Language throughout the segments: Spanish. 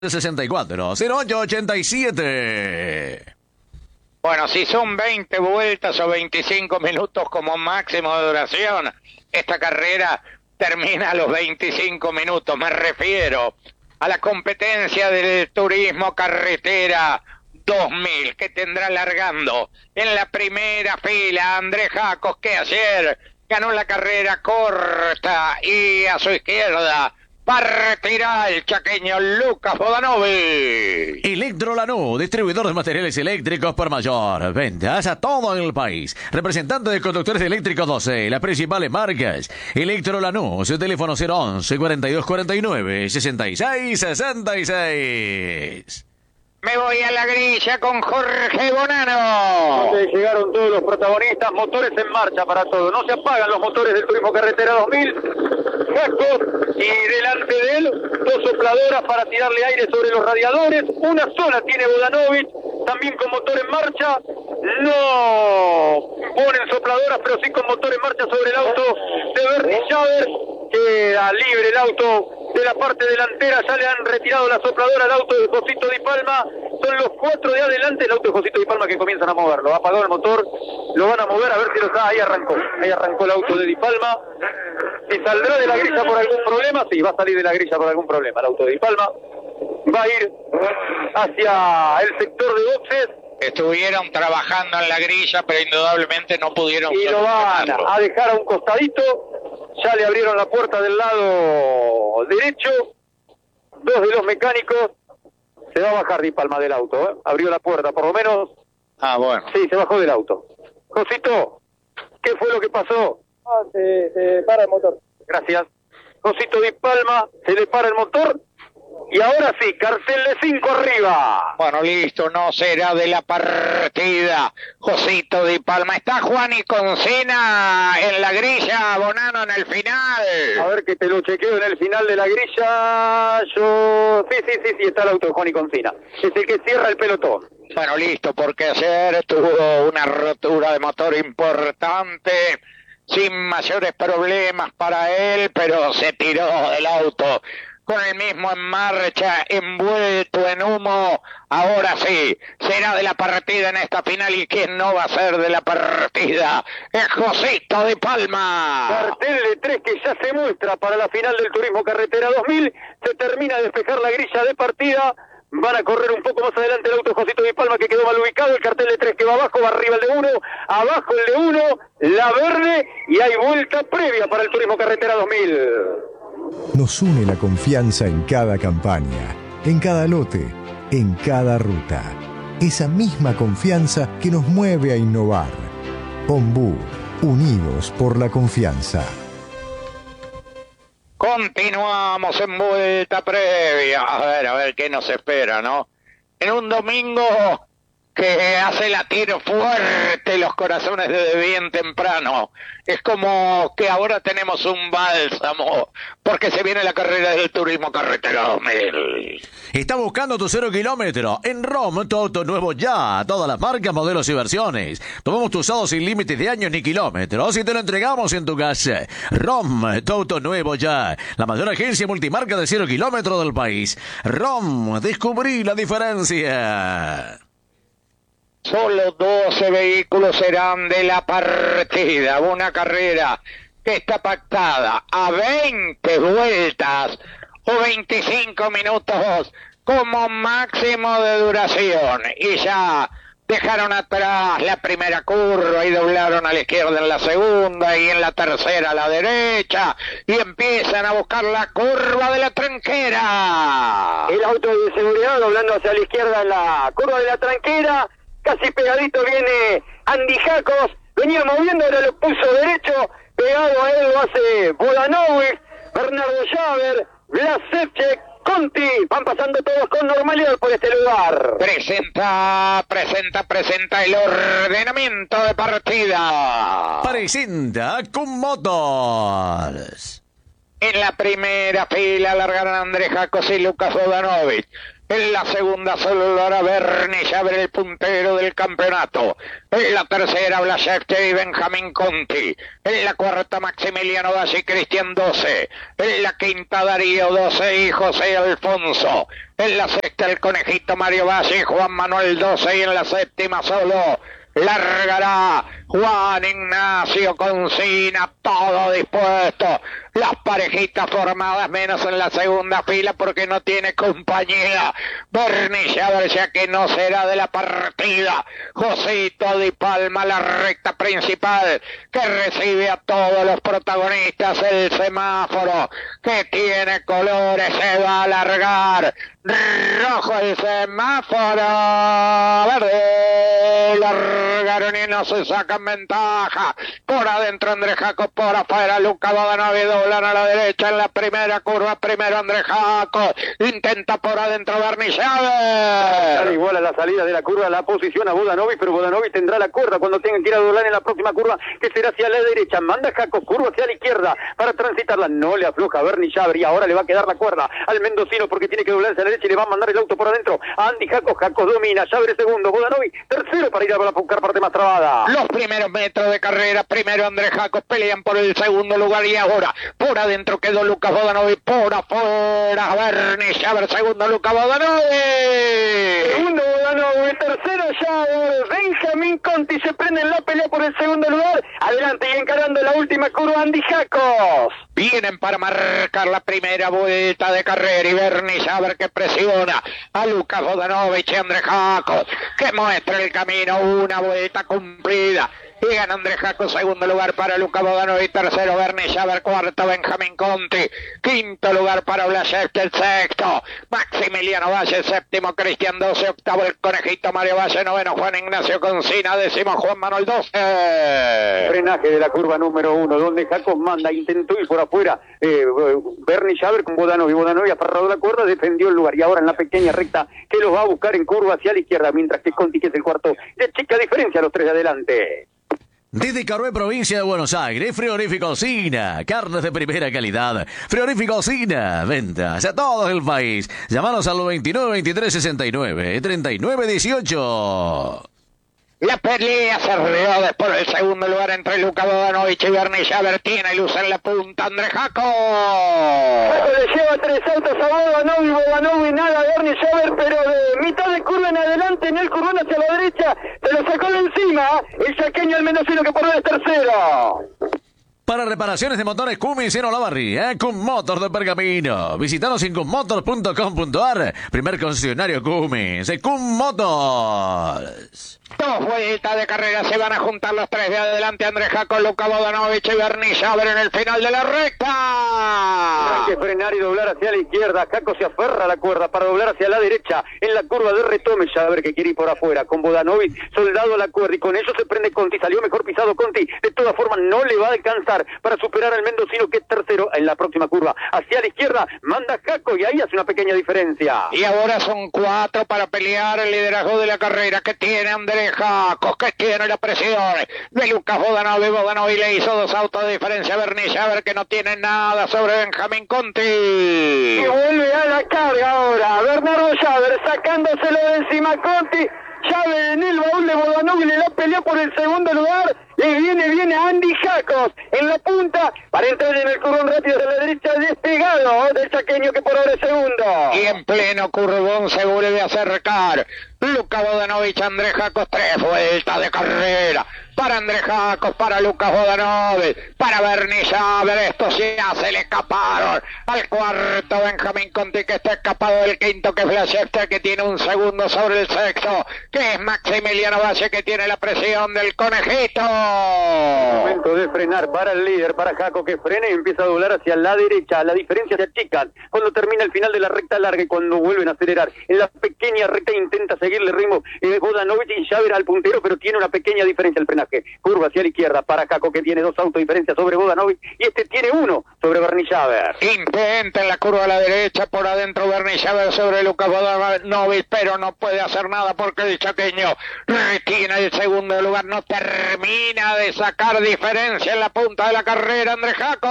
64 0887. Bueno, si son 20 vueltas o 25 minutos como máximo de duración, esta carrera termina a los 25 minutos. Me refiero a la competencia del turismo carretera 2000, que tendrá largando en la primera fila Andrés Jacos, que ayer ganó la carrera corta, y a su izquierda partirá el chaqueño Lucas Bodanovi. Electrolanú, distribuidor de materiales eléctricos por mayor. Ventas a todo el país. Representante de conductores eléctricos 12, las principales marcas. Electrolanú, su teléfono 011 4249 6666. Me voy a la grilla con Jorge Bonano. Donde llegaron todos los protagonistas, motores en marcha para todo. No se apagan los motores del Turismo Carretera 2000. Jacos, y delante de él, dos sopladoras para tirarle aire sobre los radiadores. Una sola tiene Bodanovic, también con motor en marcha. No ponen sopladoras, pero sí con motor en marcha sobre el auto de Bernie Schaber. Queda libre el auto de la parte delantera, ya le han retirado la sopladora al auto de Josito Di Palma. Son los cuatro de adelante, el auto de Josito Di Palma, que comienzan a moverlo. Ha apagado el motor, lo van a mover, a ver si lo está. Ahí arrancó el auto de Di Palma. Si saldrá de la grilla por algún problema, sí, va a salir de la grilla por algún problema el auto de Di Palma. Va a ir hacia el sector de boxes. Estuvieron trabajando en la grilla, pero indudablemente no pudieron. Y lo van a dejar a un costadito. Ya le abrieron la puerta del lado derecho. Dos de los mecánicos. Se va a bajar Di Palma del auto, ¿eh? Abrió la puerta, por lo menos. Ah, bueno. Sí, se bajó del auto. Josito, ¿qué fue lo que pasó? Se para el motor. Gracias. Josito Di Palma, se le para el motor. Y ahora sí, cartel de 5 arriba. Bueno, listo, no será de la partida. Josito Di Palma. Está Juani Concina en la grilla, Bonano en el final. A ver que te lo chequeo en el final de la grilla. Sí, está el auto de Juani Concina. Es el que cierra el pelotón. Bueno, listo, porque ayer tuvo una rotura de motor importante, sin mayores problemas para él, pero se tiró del auto con el mismo en marcha, envuelto en humo. Ahora sí, será de la partida en esta final. ¿Y quién no va a ser de la partida? Es Josito Di Palma. Cartel de 3 que ya se muestra para la final del Turismo Carretera 2000. Se termina de despejar la grilla de partida. Van a correr un poco más adelante el auto de Josito Di Palma, que quedó mal ubicado. El cartel de 3 que va abajo, va arriba el de 1, abajo el de 1, la verde, y hay vuelta previa para el Turismo Carretera 2000. Nos une la confianza en cada campaña, en cada lote, en cada ruta. Esa misma confianza que nos mueve a innovar. Ombú, unidos por la confianza. Continuamos en vuelta previa. A ver qué nos espera, ¿no? En un domingo que hace latir fuerte los corazones desde bien temprano. Es como que ahora tenemos un bálsamo, porque se viene la carrera del Turismo Carretera 2000. Está buscando tu 0 kilómetro. En ROM, tu auto nuevo ya. Todas las marcas, modelos y versiones. Tomamos tu usado sin límites de años ni kilómetros y te lo entregamos en tu casa. ROM, tu auto nuevo ya. La mayor agencia multimarca de 0 kilómetros del país. ROM, descubrí la diferencia. Solo 12 vehículos serán de la partida. Una carrera que está pactada a 20 vueltas o 25 minutos como máximo de duración. Y ya dejaron atrás la primera curva y doblaron a la izquierda en la segunda y en la tercera a la derecha. Y empiezan a buscar la curva de la tranquera. El auto de seguridad doblando hacia la izquierda en la curva de la tranquera. Casi pegadito viene Andy Jacos, venía moviendo, ahora lo puso derecho, pegado a él lo hace Bodanovic, Bernardo Schaber, Blas Sevchek, Conti, van pasando todos con normalidad por este lugar. Presenta el ordenamiento de partida. Presenta con Motors. En la primera fila largaron Andrés Jacos y Lucas Vodanovic. En la segunda solo lo hará Bernie Schaber, el puntero del campeonato. En la tercera Blasevsky y Benjamín Conti. En la cuarta Maximiliano Valle y Cristian 12. En la quinta Darío 12 y José Alfonso. En la sexta el conejito Mario Valle y Juan Manuel 12. Y en la séptima solo largará Juan Ignacio Concina, todo dispuesto. Las parejitas formadas menos en la segunda fila porque no tiene compañía. Bernie Schaber ya que no será de la partida. Josito Di Palma, la recta principal que recibe a todos los protagonistas. El semáforo que tiene colores se va a alargar. Rojo el semáforo, verde, largaron y no se sacan ventaja. Por adentro Andrés Jacos, por afuera Lucas Vodanovic, doblan a la derecha en la primera curva. Primero Andrés Jacos, intenta por adentro Bernie Schaber. Igual a la salida de la curva la posición a Vodanovic, pero Vodanovic tendrá la cuerda cuando tenga que ir a doblar en la próxima curva, que será hacia la derecha. Manda Jacos, curva hacia la izquierda para transitarla, no le afloja a Bernie Schaber y ahora le va a quedar la cuerda al mendocino porque tiene que doblarse a la derecha y le va a mandar el auto por adentro a Andy Jacos. Jacos domina, Schaber segundo, Vodanovic tercero para ir a buscar parte más trabada. Los primeros metros de carrera, primero Andrés Jacos, pelean por el segundo lugar y ahora por adentro quedó Lucas Vodanovic, por afuera Bernie Schaber, segundo Lucas Vodanovic. Segundo Vodanovic, tercero Schaber, Benjamín Conti se prende en la pelea por el segundo lugar. Adelante y encarando la última curva Andy Jacos. Vienen para marcar la primera vuelta de carrera y Bernie Schaber que presiona a Lucas Vodanovic y Andrés Jacos que muestra el camino, una vuelta cumplida. Y gana Andrés Jacos, segundo lugar para Lucas Vodanovic, tercero Bernie Schaber, cuarto Benjamín Conti, quinto lugar para Blasevsky, el sexto Maximiliano Valle, séptimo Cristian 12, octavo el conejito Mario Valle, noveno Juan Ignacio Concina, décimo Juan Manuel 12. Frenaje de la curva número 1, donde Jacos manda, intentó ir por afuera Bernie Schaber con Vodanovic. Vodanovic aferrado a la cuerda, defendió el lugar y ahora en la pequeña recta que los va a buscar en curva hacia la izquierda, mientras que Conti, que es el cuarto, de chica diferencia a los tres de adelante. Desde Carué, provincia de Buenos Aires, Frigorífico Sina, carnes de primera calidad. Frigorífico Sina, ventas a todo el país. Llámanos al 29 23 69 39 18. La pelea se dio después del segundo lugar entre Lucas Vodanovic y Bernie Schaber. Tiene luz en la punta Andrés Jacos. Jacos le lleva tres autos a Vodanovic nada, Bernie Schaber, pero de mitad de curva en adelante, en el curvón hacia la derecha, se lo sacó de encima el chaqueño, el mendocino, que por ahora es tercero. Para reparaciones de motores Cummins en Olavarri, Cum Motors de Pergamino. Visítanos en cummotors.com.ar. Primer concesionario Cummins, Cum Motors. Dos vueltas de carrera, se van a juntar los tres de adelante, Andrés Jacos, Lucas Vodanovic y Bernie Schaber en el final de la recta. Hay que frenar y doblar hacia la izquierda. Jacos se aferra a la cuerda para doblar hacia la derecha en la curva de retome. Schaber que quiere ir por afuera con Vodanovic soldado a la cuerda y con eso se prende Conti. Salió mejor pisado Conti, de todas formas no le va a alcanzar para superar al mendocino, que es tercero en la próxima curva. Hacia la izquierda manda Jacos y ahí hace una pequeña diferencia. Y ahora son cuatro para pelear el liderazgo de la carrera, que tiene Andrés Jacos, que tiene la presión de Lucas Vodanovic. Vodanovic le hizo dos autos de diferencia a Bernie Schaber, que no tiene nada sobre Benjamín Conti. Y vuelve a la carga ahora Bernardo Schaber, sacándoselo de encima Conti. Schaber en el baúl de Vodanovic, le da pelea por el segundo lugar. Y viene Andy Jacos en la punta para entrar en el curvón rápido de la derecha, despegado del chaqueño, que por ahora es segundo. Y en pleno curvón se vuelve a acercar Lucas Vodanovic, Andrés Jacos, tres vueltas de carrera. Para Andrés Jacos, para Lucas Vodanovic, para Bernie Schaber, estos ya se le escaparon al cuarto Benjamín Conti, que está escapado del quinto, que es Blasevsky, que tiene un segundo sobre el sexto, que es Maximiliano Valle, que tiene la presión del conejito. Momento de frenar para el líder, para Jacos, que frena y empieza a doblar hacia la derecha. La diferencia se achica cuando termina el final de la recta larga y cuando vuelven a acelerar. En la pequeña recta intenta seguirle ritmo Vodanovic y Schaber al puntero, pero tiene una pequeña diferencia el frenaje. frenaje. Curva hacia la izquierda para Jaco, que tiene 2 autos de diferencia sobre Vodanovic, y este tiene 1 sobre Bernie Schaber. Intenta en la curva a la derecha, por adentro Bernie Schaber sobre Lucas Vodanovic, pero no puede hacer nada porque el chaqueño retiene el segundo lugar, no termina de sacar diferencia en la punta de la carrera. Andrés Jaco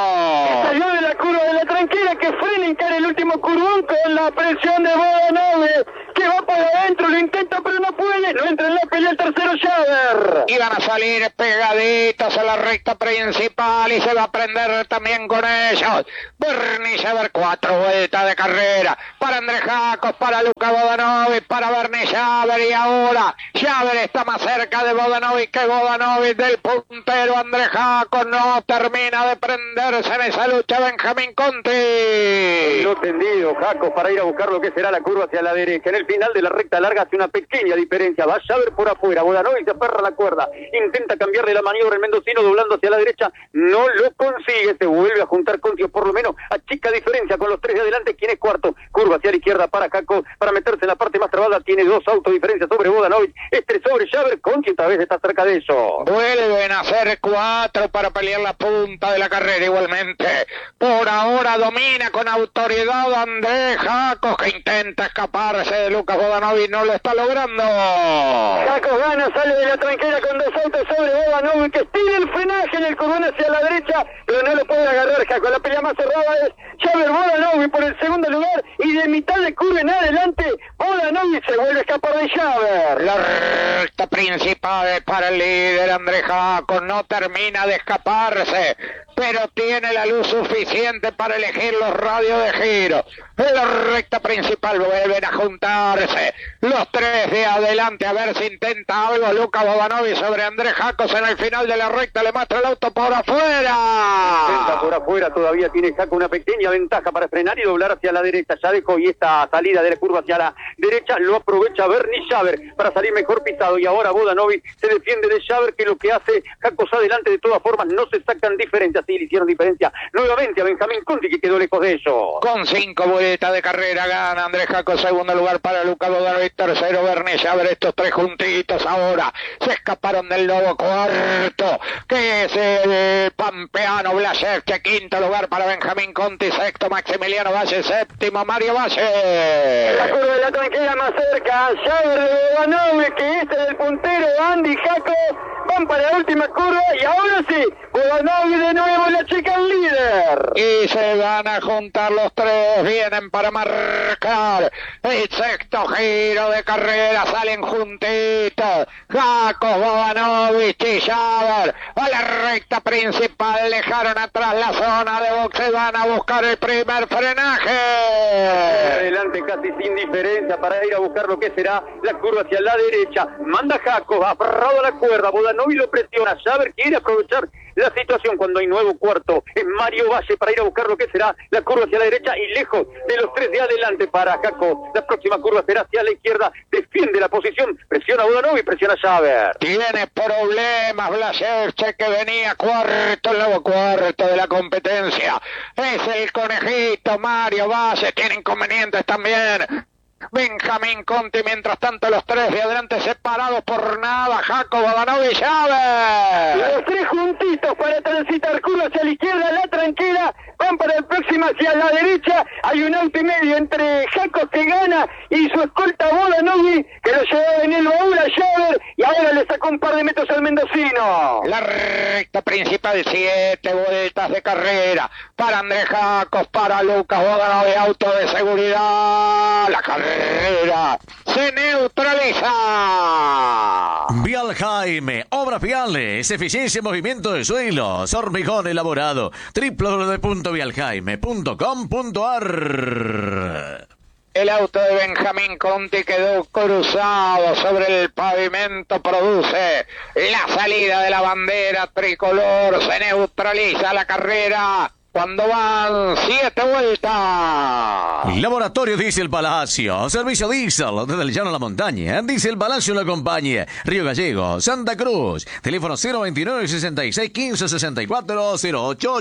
Salió de la curva de la tranquila, que frena en cara el último curvón con la presión de Vodanovic, que va por adentro, lo intenta pero no puede, no entra en la pelea el tercero Schaber. Iban a salir pegaditos a la recta principal y se va a prender también con ellos. Bernie Schaber, 4 vueltas de carrera para Andrés Jacos, para Luca Vodanovic, para Bernie Schaber, y ahora Schaber está más cerca de Vodanovic que Vodanovic del puntero. Andrés Jacos no termina de prenderse en esa lucha. Benjamín Conti. Lo tendido, Jacos, para ir a buscar lo que será la curva hacia la derecha. En el final de la recta larga hace una pequeña diferencia. Va Schaber por afuera, Vodanovic se aferra a la cuerda, intenta cambiarle la maniobra el mendocino doblando hacia la derecha, no lo consigue, se vuelve a juntar Conti, o por lo menos achica diferencia con los 3 de adelante. ¿Quién es cuarto? Curva hacia la izquierda para Jacos, para meterse en la parte más trabada, tiene 2 autos de diferencia sobre Vodanovic, es 3 sobre Schaber. Conti esta vez está cerca de eso. Vuelven a ser 4 para pelear la punta de la carrera igualmente. Por ahora domina con autoridad Andrés Jacos, que intenta escaparse de Lucas Vodanovic, no lo está logrando. Jacos gana, sale de la tranquera con 2 autos sobre Vodanovic, que estira el frenaje en el curvón hacia la derecha, pero no lo puede agarrar Jacos. La pelea más cerrada es Schaber Vodanovic por el segundo lugar, y de mitad de curva en adelante Vodanovic se vuelve a escapar de Schaber. La recta principal para el líder Andrés Jacos, no termina de escaparse, pero tiene la luz suficiente para elegir los radios de giro. En la recta principal vuelven a juntarse los 3 de adelante, a ver si intenta algo Luca Vodanovic sobre Andrés Jacos. En el final de la recta le muestra el auto por afuera. Intenta por afuera, todavía tiene Jacos una pequeña ventaja para frenar y doblar hacia la derecha. Ya dejó, y esta salida de la curva hacia la derecha lo aprovecha Bernie Schaber para salir mejor pisado, y ahora Vodanovic se defiende de Schaber, que lo que hace Jacos adelante. De todas formas no se sacan diferencia, sí le hicieron diferencia nuevamente a Benjamín Conti, que quedó lejos de eso. Con 5 vueltas de carrera gana Andrés Jacos, segundo lugar para Luca Vodanovic, tercero Bernie Schaber. Estos 3 juntitos ahora se escaparon del lobo. Cuarto, que es el pampeano Blasevche, quinto lugar para Benjamín Conti, sexto Maximiliano Valle, séptimo Mario Valle. La curva de la tranquera más cerca, Schaber de Vodanovic, que este es el puntero. Andy Jacos van para la última curva, y ahora sí, Vodanovic de nuevo la chica el líder. Y se van a juntar los 3, vienen para marcar el sexto giro de carrera, salen juntitos Jacos, Vodanovic y Schaber a la recta principal. Dejaron atrás la zona de boxe, van a buscar el primer frenaje. Adelante casi sin diferencia para ir a buscar lo que será la curva hacia la derecha. Manda Jacos, aferrado a la cuerda, Vodanovic lo presiona. Schaber quiere aprovechar la situación cuando hay nuevo cuarto. Es Mario Valle para ir a buscar lo que será la curva hacia la derecha, y lejos de los 3 de adelante para Jacos. La próxima curva será hacia la izquierda, defiende la posición, presiona a Vodanovic, presiona a Schaber. Tiene problemas Blasevche, que venía cuarto, el nuevo cuarto de la competencia. Es el conejito Mario Valle, tiene inconvenientes también Benjamín Conti. Mientras tanto los 3 de adelante separados por nada, Jacos, Vodanovic y Schaber. Los 3 juntitos para transitar curva hacia la izquierda, la tranquera, van para el próximo hacia la derecha. Hay un auto y medio entre Jacos, que gana, y su escolta Vodanovic, que lo llevaba en el baúl a Schaber, y ahora le sacó un par de metros al mendocino. La recta principal, 7 vueltas de carrera para Andrés Jacos, para Lucas Vodanovic, auto de seguridad. La carrera se neutraliza. Vial Jaime, obras viales, eficiencia en movimiento de suelos, hormigón elaborado, www.vialjaime.com.ar. El auto de Benjamín Conti quedó cruzado sobre el pavimento, produce la salida de la bandera tricolor, se neutraliza la carrera cuando van 7 vueltas. Laboratorio Diesel Palacio, servicio diésel desde el llano a la montaña. Diesel Palacio lo acompaña. Río Gallego, Santa Cruz. Teléfono 029 66 15 64 08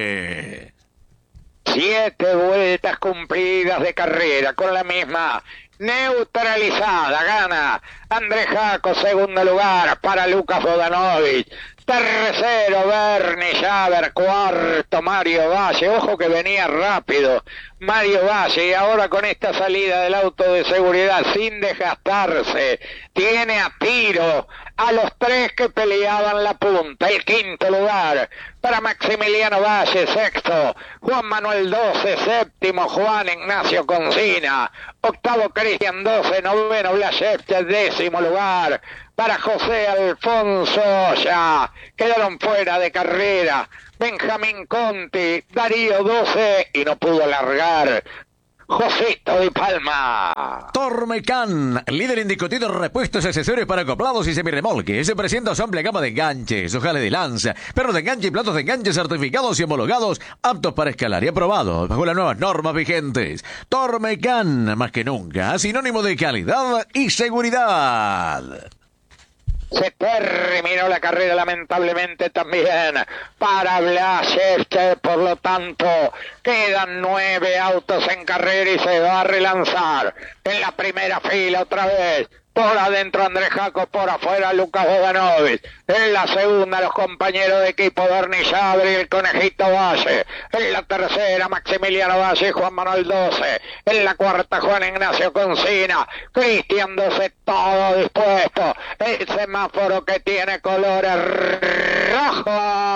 87. 7 vueltas cumplidas de carrera con la misma neutralizada. Gana Andrés Jaco, segundo lugar para Lucas Vodanovic. Tercero, Bernie Javer. Cuarto, Mario Valle. Ojo que venía rápido Mario Valle. Y ahora con esta salida del auto de seguridad, sin desgastarse, tiene a tiro a los tres que peleaban la punta. El quinto lugar para Maximiliano Valle. Sexto, Juan Manuel 12. Séptimo, Juan Ignacio Concina. Octavo, Cristian 12. Noveno, Blas Schefter. Décimo lugar para José Alfonso. Ya quedaron fuera de carrera Benjamín Conti, Darío 12 y no pudo largar Josito Di Palma. Tormecan, líder indiscutido en repuestos, accesorios para acoplados y semirremolques. Se presenta su amplia gama de enganches, ojales de lanza, perros de enganche y platos de enganche certificados y homologados, aptos para escalar y aprobados bajo las nuevas normas vigentes. Tormecan, más que nunca, sinónimo de calidad y seguridad. Se terminó la carrera lamentablemente también para Blas Schefter, por lo tanto quedan 9 autos en carrera y se va a relanzar en la primera fila otra vez. Por adentro Andrés Jaco, por afuera Lucas Vodanovic. En la segunda los compañeros de equipo Bernie Javer y el Conejito Valle. En la tercera Maximiliano Valle y Juan Manuel 12. En la cuarta Juan Ignacio Concina. Cristian 12, todo dispuesto. El semáforo que tiene colores rojos.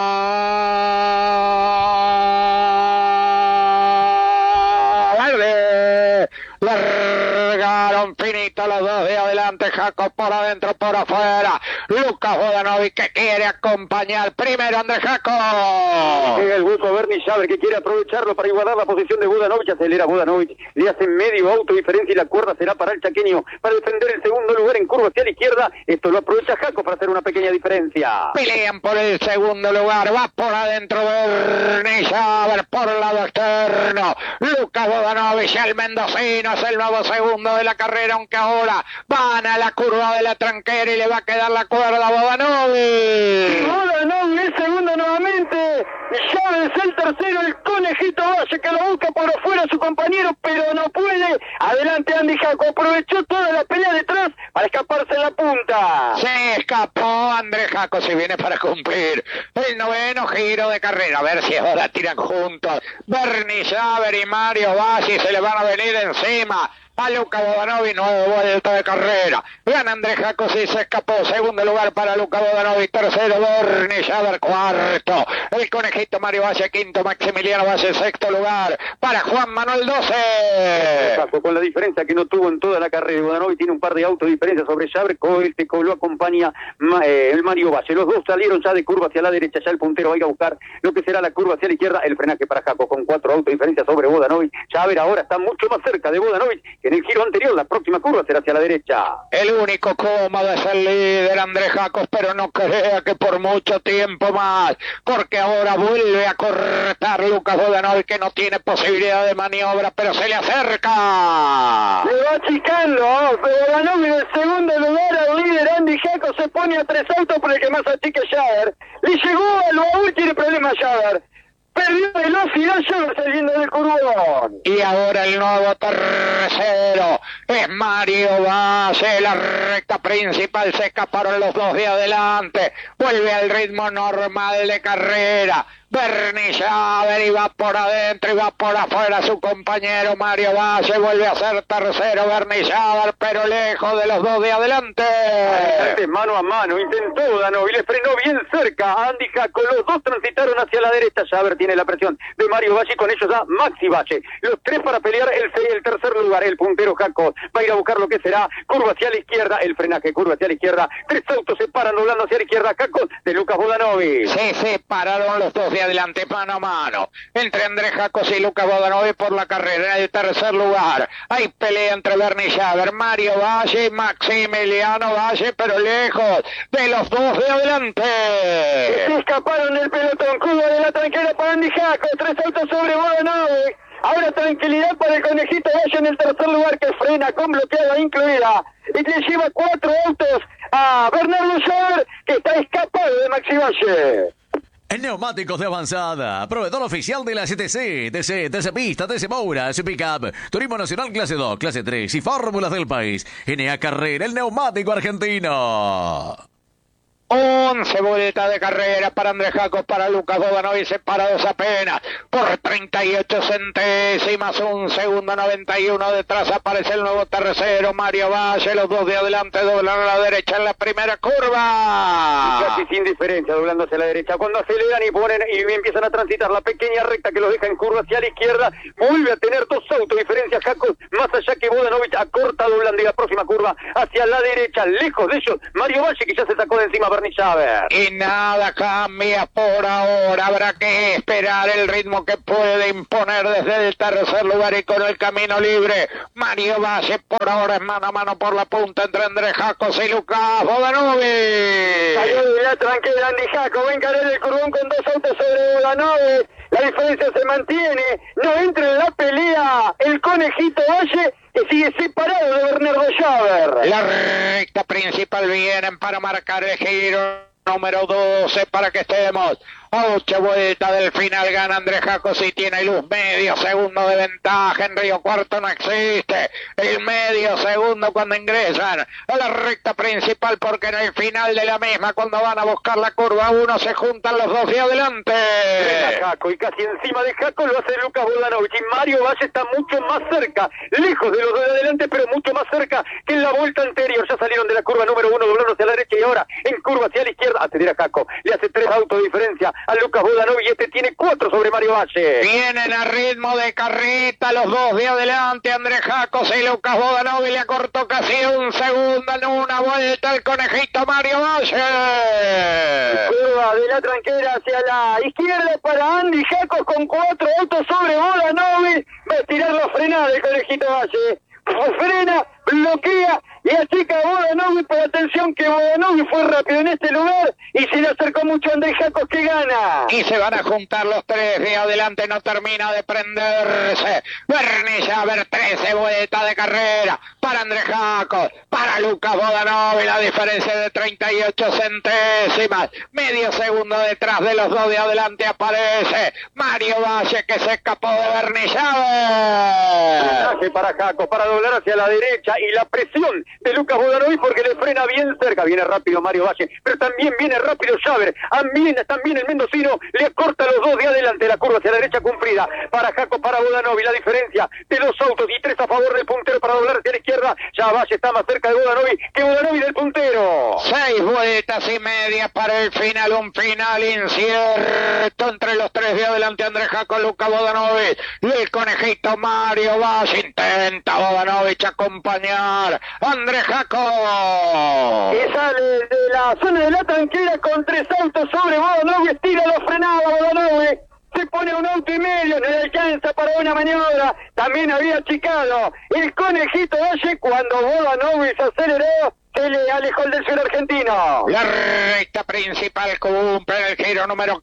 Verde. Largaron finito los dos de adelante, Jaco por adentro, por afuera. Lucas Vodanovic que quiere acompañar. Primero Andrés Jaco. Llega el hueco Bernie Javer que quiere aprovecharlo para igualar la posición de Vodanovic. Acelera Vodanovic, le hace medio auto diferencia y la cuerda será para el chaqueño para defender el segundo lugar en curva hacia la izquierda. Esto lo aprovecha Jaco para hacer una pequeña diferencia. Pelean por el segundo lugar. Va por adentro Bernie Javer por el lado externo. Lucas Vodanovic, el mendocino, es el nuevo segundo de la carrera, aunque ahora van a la curva de la tranquera y le va a quedar la cuerda a Vodanovic. Vodanovic es segundo nuevamente. Javer es el tercero, el Conejito Valle que lo busca por afuera a su compañero, pero no puede. Adelante Andy Jaco, aprovechó toda la pelea detrás para escaparse en la punta. Se escapó Andrés Jaco, si viene para cumplir el noveno giro de carrera. A ver si ahora tiran juntos Bernie Javer y Mario Valle, se le van a venir encima a Lucas Vodanovic. Nueva vuelta de carrera. Gana Andrés Jaco, sí se escapó. Segundo lugar para Lucas Vodanovic. Tercero Bernie Javer. Cuarto el Conejito Mario Valle. Quinto Maximiliano Valle. Sexto lugar para Juan Manuel 12. Jaco con la diferencia que no tuvo en toda la carrera. Vodanovic tiene un par de autos de diferencia sobre Javer. Lo acompaña el Mario Valle. Los dos salieron ya de curva hacia la derecha. Ya el puntero va a ir a buscar lo que será la curva hacia la izquierda. El frenaje para Jaco con 4 autos de diferencia sobre Vodanovic. Javer ahora está mucho más cerca de Vodanovic que en el giro anterior. La próxima curva será hacia la derecha. El único cómodo es el líder Andrés Jaco, pero no crea que por mucho tiempo más, porque ahora vuelve a cortar Lucas Vodanovic, que no tiene posibilidad de maniobra, pero se le acerca. Le va achicando Vodanovic en el segundo lugar al líder Andy Jaco. Se pone a 3 autos por el que más achica Javer. Le llegó al baúl, tiene problemas Javer. Perdió velocidad Javer saliendo del curbón. Y ahora el nuevo tercero es Mario Valle. La recta principal se escaparon los dos de adelante. Vuelve al ritmo normal de carrera. Bernie Javer y va por adentro y va por afuera su compañero Mario Valle. Vuelve a ser tercero Bernie Javer, pero lejos de los dos de adelante. Mano a mano, intentó Vodanovic, le frenó bien cerca a Andy Jaco. Los dos transitaron hacia la derecha. Javer tiene la presión de Mario Valle y con ellos ya Maxi Valle. Los tres para pelear el tercer lugar. El puntero Jaco va a ir a buscar lo que será curva hacia la izquierda. El frenaje, curva hacia la izquierda. 3 autos se paran doblando hacia la izquierda. Jaco de Lucas Vodanovic. Se separaron los dos de adelante mano a mano entre Andrés Jaco y Lucas Vodanovic por la carrera. En el tercer lugar hay pelea entre Bernie Javer, Mario Valle y Maximiliano Valle, pero lejos de los dos de adelante. Se escaparon del pelotón. Curva de la tranquera para Andy Jaco. 3 autos sobre Vodanovic. Ahora tranquilidad para el Conejito Valle en el tercer lugar, que frena con bloqueada incluida y que lleva 4 autos a Bernardo Javer, que está escapado de Maxi Valle. En Neumáticos de Avanzada, proveedor oficial de la CTC, TC Pista, TC Moura, Pickup, Turismo Nacional Clase 2, Clase 3 y Fórmulas del país. NA Carrera, el neumático argentino. 11 vueltas de carrera para Andrés Jacos, para Lucas Bogdanowicz, separados apenas por 38 centésimas, un segundo 91, detrás aparece el nuevo tercero, Mario Valle, los dos de adelante doblan a la derecha en la primera curva. Y casi sin diferencia, doblándose a la derecha, cuando aceleran y empiezan a transitar la pequeña recta que los deja en curva hacia la izquierda, vuelve a tener dos autos diferencia Jacos, más allá que Bogdanowicz acorta doblando y la próxima curva hacia la derecha, lejos de ellos, Mario Valle que ya se sacó de encima y nada cambia por ahora, habrá que esperar el ritmo que puede imponer desde el tercer lugar y con el camino libre. Mario Valle por ahora es mano a mano por la punta entre Andrés Jacos y Lucas Bogdanowicz. Salió de la tranquera Andy Jacos, va a encarar el curvón con dos autos sobre Bogdanowicz, la diferencia se mantiene, no entra en la pelea el Conejito Valle, que sigue separado de Bernardo Schaber. La recta principal vienen para marcar el giro número 12 para que estemos a 8 vueltas del final. Gana Andrés Jacos y tiene luz, medio segundo de ventaja. En Río Cuarto no existe el medio segundo cuando ingresan a la recta principal, porque en el final de la misma, cuando van a buscar la curva 1, se juntan los dos de adelante. Jaco, y casi encima de Jaco lo hace Lucas Bogdanowicz, y Mario Valle está mucho más cerca, lejos de los de adelante, pero mucho más cerca que en la vuelta anterior. Ya salieron de la curva número 1, doblando hacia la derecha y ahora en curva hacia la izquierda. Acelera Jaco, le hace 3 autos de diferencia a Lucas Bogdanowicz y este tiene 4 sobre Mario Valle. Vienen a ritmo de carreta los dos de adelante, Andrés Jacos y Lucas Bogdanowicz. Le acortó casi un segundo en una vuelta el Conejito Mario Valle. Curva de la tranquera hacia la izquierda para Andy Jacos con 4 autos sobre Bogdanowicz. Va a tirar la frenada el Conejito Valle. Frena, bloquea y achica a Bogdanowicz, pero atención que Bogdanowicz fue rápido en este lugar y se le acercó mucho a Andrés Jacos, que gana. Y se van a juntar los tres de adelante, no termina de prenderse. Bernie Schaber, 13 vueltas de carrera para Andrés Jacos, para Lucas Bogdanowicz, la diferencia de 38 centésimas, medio segundo detrás de los dos de adelante aparece Mario Valle, que se escapó de Bernie Schaber. Para Jacos, para doblar hacia la derecha y la presión de Lucas Bogdanowicz porque le frena bien cerca. Viene rápido Mario Valle, pero también viene rápido Schaber. También el mendocino le corta los dos de adelante, la curva hacia la derecha con Frida. Para Jacos, para Bogdanowicz, la diferencia de 2 autos y 3 a favor del puntero para doblar hacia la izquierda. Ya Valle está más cerca de Bogdanowicz que Bogdanowicz del puntero. 6 vueltas y media para el final, un final incierto entre los tres de adelante, Andrés Jacos, Lucas Bogdanowicz y el Conejito Mario Valle. Intenta Bogdanowicz acompañar a Andrés Jacos. Y sale de la zona de la tranquera con 3 autos sobre Bogdanowicz, tira la frenada Bogdanowicz. Se pone un auto y medio, no le alcanza para una maniobra. También había achicado el Conejito Valle cuando Bogdanowicz aceleró. Se le alejó el del suelo argentino. La recta principal cumple el giro número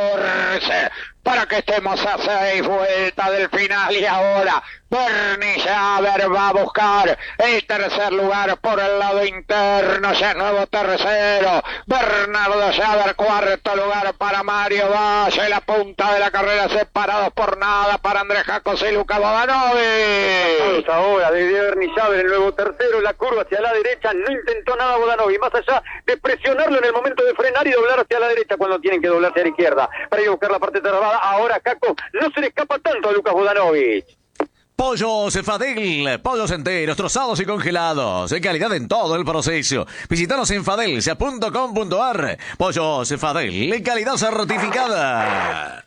14 para que estemos a 6 vueltas del final. Y ahora Bernie Schaber va a buscar el tercer lugar por el lado interno. Ya es nuevo tercero Bernardo Schaber, cuarto lugar para Mario Valle. La punta de la carrera, separados por nada para Andrés Jacos y Lucas Bogdanowicz. Ahora desde Bernie Schaber, el nuevo tercero, la curva hacia la derecha, no intentó nada Bogdanowicz, más allá de presionarlo en el momento de frenar y doblar hacia la derecha cuando tienen que doblar hacia la izquierda para ir a buscar la parte trabada. Ahora Jaco no se le escapa tanto a Lucas Bogdanowicz. Pollos Fadel, pollos enteros, trozados y congelados, de calidad en todo el proceso. Visítanos en fadelsia.com.ar. Pollos Fadel, calidad certificada.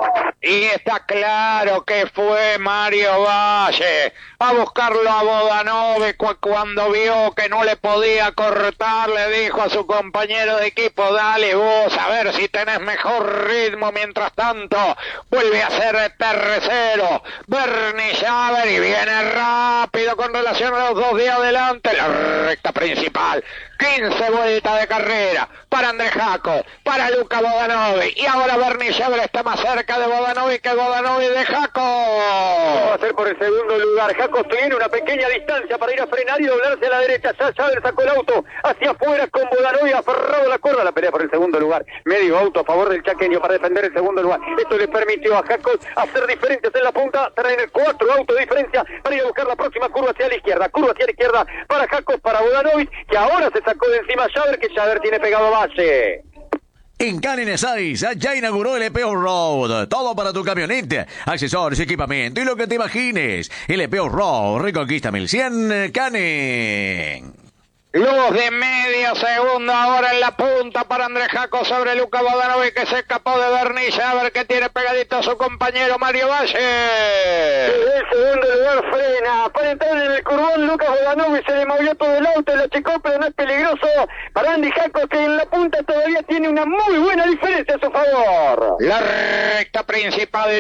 Y está claro que fue Mario Valle a buscarlo a Bogdanowicz cuando vio que no le podía cortar. Le dijo a su compañero de equipo: dale vos, a ver si tenés mejor ritmo. Mientras tanto vuelve a ser tercero Bernie Schaber y viene rápido con relación a los dos de adelante. La recta principal, 15 vueltas de carrera para Andrés Jaco, para Luca Bodanovi, y ahora Bernie Schaeber está más cerca de Bodanovi que Bodanovi de Jaco. Va a ser por el segundo lugar. Jaco tiene una pequeña distancia para ir a frenar y doblarse a la derecha. Ya Schaeber sacó el auto hacia afuera con Bodanovi aferrado a la cuerda. La pelea por el segundo lugar. Medio auto a favor del chaqueño para defender el segundo lugar. Esto le permitió a Jaco hacer diferencias en la punta. Traen 4 autos de diferencia para ir a buscar la próxima curva hacia la izquierda. Curva hacia la izquierda para Jaco, para Bodanovi, que ahora se sacó de encima a Schaeber, que Schaeber tiene pegado base. En Canines 6 ya inauguró el EPO Road. Todo para tu camioneta, accesorios, equipamiento y lo que te imagines. El EPO Road, Reconquista 1100 Canning. Luz de medio segundo ahora en la punta para Andrés Jaco sobre Luca Bodanovi, que se escapó de Bernie Schaeber, que tiene pegadito a su compañero Mario Valle. Desde el segundo lugar frena. Para entrar en el curvón, Lucas Bodanovi se le movió todo el auto, lo checó, pero no es peligroso para Andy Jaco, que en la punta todavía tiene una muy buena diferencia a su favor. La recta principal,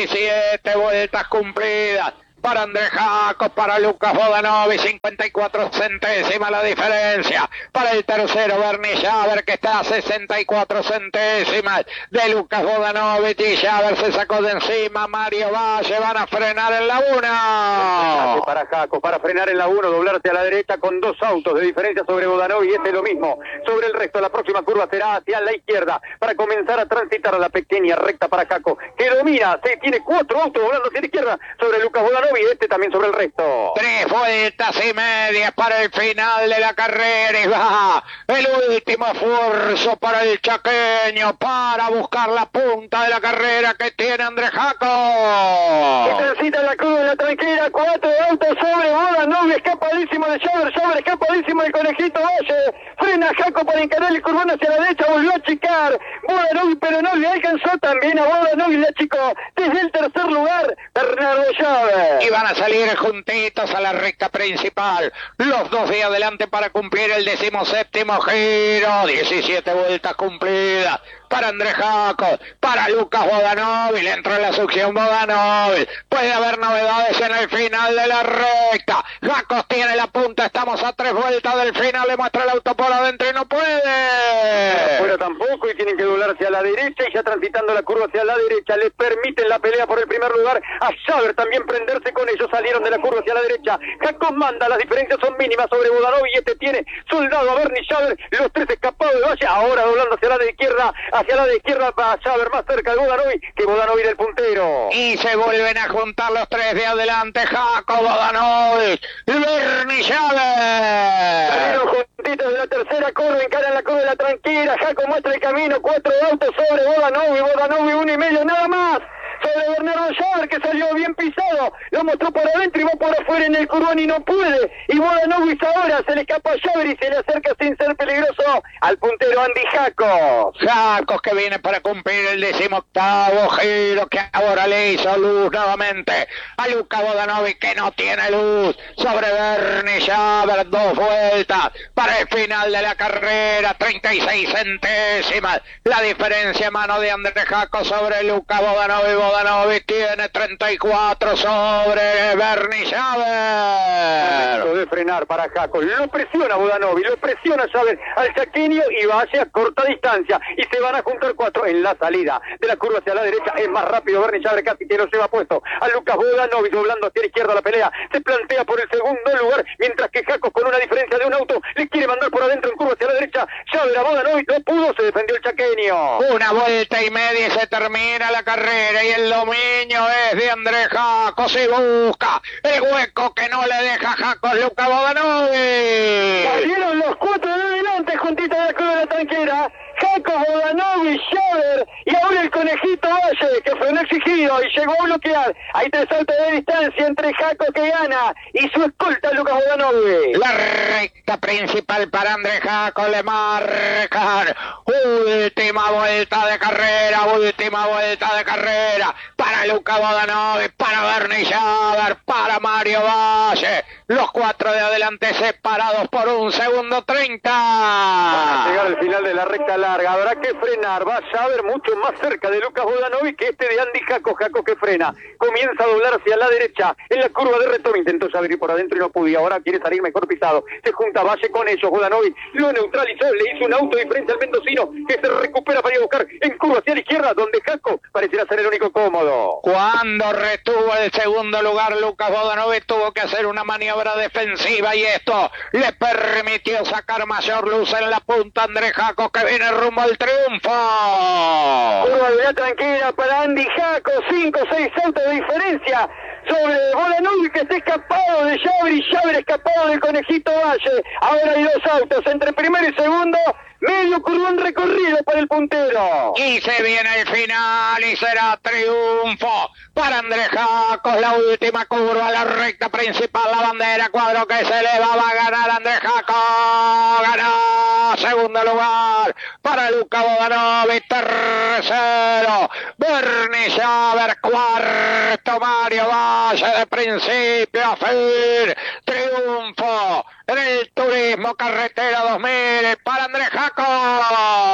17 vueltas cumplidas. Para Andrés Jaco, para Lucas Bodanovi, 54 centésimas la diferencia. Para el tercero, Bernie Schaeber, que está a 64 centésimas de Lucas Bodanovi. Y Schaeber se sacó de encima. Mario Valle, van a frenar en la 1. Para Jaco, para frenar en la 1, doblarse a la derecha con 2 autos de diferencia sobre Bodanovi. Y este es lo mismo sobre el resto. La próxima curva será hacia la izquierda para comenzar a transitar a la pequeña recta para Jaco, que domina. Tiene 4 autos doblando hacia la izquierda sobre Lucas Bodanovi. Y este también sobre el resto. 3 vueltas y media para el final de la carrera, y va el último esfuerzo para el chaqueño para buscar la punta de la carrera que tiene Andrés Jaco. Que transita la curva de la tranquila, 4 autos sobre Bodanovi, escapadísimo de Schaeber, escapadísimo del Conejito Valle, frena Jaco para encarar el curvón hacia la derecha, volvió a achicar Bodanovi, pero no le alcanzó, también a Bodanovi le achicó desde el tercer lugar Bernardo Schaeber. Y van a salir juntitos a la recta principal, los dos de adelante para cumplir el 17º giro, 17 vueltas cumplidas. Para Andrés Jaco, para Lucas Bodanovi, le entró en la succión Bodanovi. Puede haber novedades en el final de la recta. Jaco tiene la punta, estamos a 3 vueltas del final, le muestra el auto por adentro y no puede. Afuera tampoco, y tienen que doblarse a la derecha, y ya transitando la curva hacia la derecha, les permiten la pelea por el primer lugar. A Schaeber también prenderse con ellos, salieron de la curva hacia la derecha. Jaco manda, las diferencias son mínimas sobre Bodanovi, y este tiene soldado a Bernie Schaeber, los 3 escapados de Valle, ahora doblando hacia la de izquierda, para Schaeber más cerca de Bodanovi, que Bodanovi del puntero. Y se vuelven a juntar los 3 de adelante, Jaco, Bodanovi y Bernie Schaeber. Salieron juntitos de la tercera curva, encaran la curva de la tranquila, Jaco muestra el camino, 4 autos sobre Bodanovi 1 y medio nada más. Sobre Bernardo Schaeber, que salió bien pisado, lo mostró por adentro y va por afuera en el curvón y no puede. Y Bodanovi ahora se le escapa a Schaeber y se le acerca sin ser peligroso al puntero Andy Jaco. Jaco, que viene para cumplir el 18º giro, que ahora le hizo luz nuevamente a Luca Bodanovi, que no tiene luz sobre Bernie Schaeber. 2 vueltas para el final de la carrera, 36 centésimas la diferencia en mano de Andrés Jaco sobre Luca Bodanovi. Bodanovi tiene 34 sobre Bernie Schaeber. De frenar para Jaco, lo presiona Bodanovi, lo presiona Schaeber al chaqueño, y Valle a corta distancia, y se van a juntar 4 en la salida de la curva hacia la derecha. Es más rápido Bernie Schaeber, casi que lo lleva puesto a Lucas Bodanovi, doblando hacia la izquierda. La pelea se plantea por el segundo lugar, mientras que Jaco, con una diferencia de un auto, le quiere mandar por adentro en curva hacia la derecha. Schaeber a Bodanovi, no pudo, se defendió el chaqueño. 1 vuelta y media y se termina la carrera, y el dominio es de Andrés Jaco. Se busca el hueco que no le deja Jaco Luca Bodanovi. Salieron los 4 de adelante, juntitos de la curva de la tranquera. Jaco, Bodanovi, Schaeber, y ahora el Conejito Valle, que frenó exigido y llegó a bloquear. Hay 3 autos de distancia entre Jaco, que gana, y su escolta Lucas Bodanovi. La recta principal para Andrés Jaco, le marcan última vuelta de carrera para Luca Bodanovi, para Bernie Schaeber, para Mario Valle. Los 4 de adelante separados por 1 segundo 30. Va a llegar al final de la recta larga. Habrá que frenar. Va a haber mucho más cerca de Lucas Vodanovic que este de Andy Jaco. Jaco que frena. Comienza a doblar hacia la derecha. En la curva de retorno intentó salir por adentro y no podía. Ahora quiere salir mejor pisado. Se junta Valle con ellos. Vodanovic lo neutralizó. Le hizo un auto diferente al mendocino que se recupera para ir a buscar en curva hacia la izquierda, donde Jaco parecerá ser el único cómodo. Cuando retuvo el segundo lugar, Lucas Vodanovic tuvo que hacer una maniobra defensiva y esto le permitió sacar mayor luz en la punta. Andrés Jaco que viene rumbo al triunfo. Curva de la tranquila para Andy Jaco, 5 o 6 autos de diferencia sobre Vodanovic, que está escapado de Javer y Javer escapado del Conejito Valle. Ahora hay 2 autos entre primero y segundo. Medio curvón recorrido para el puntero. Y se viene el final y será triunfo para Andrés Jaco. La última curva, la recta principal, la bandera, cuadro que se eleva, va a ganar Andrés Jaco. Ganó, segundo lugar para Lucas Vodanovic, tercero Bernie Javer, cuarto Mario Valle, de principio a fin. Triunfo en el Turismo Carretera 2000 para Andrés Jaco.